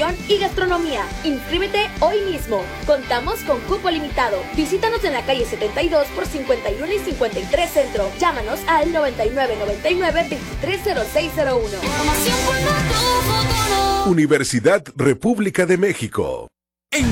nutrición y gastronomía. Inscríbete hoy mismo. Contamos con cupo limitado. Visítanos en la calle 72 por 51 y 53 Centro. Llámanos al 9999-230601. Universidad República de México.